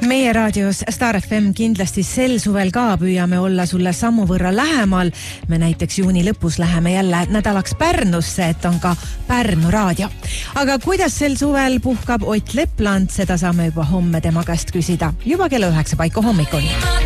Meie raadios Star FM kindlasti sel suvel ka püüame olla sulle sammu võrra lähemal. Me näiteks juuni lõpus läheme jälle nädalaks Pärnusse, et on ka Pärnu raadio. Aga kuidas sel suvel puhkab Ott Lepland, seda saame juba homme tema käest küsida. Juba kella 9 paiku hommikul.